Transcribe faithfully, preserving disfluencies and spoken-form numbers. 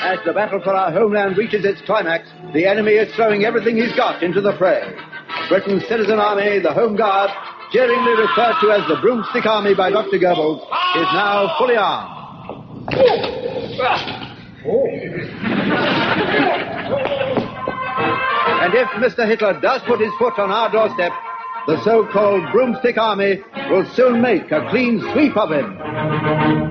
As the battle for our homeland reaches its climax, the enemy is throwing everything he's got into the fray. Britain's citizen army, the Home Guard, jeeringly referred to as the Broomstick Army by Doctor Goebbels, is now fully armed. And if Mister Hitler does put his foot on our doorstep, the so-called Broomstick Army will soon make a clean sweep of him.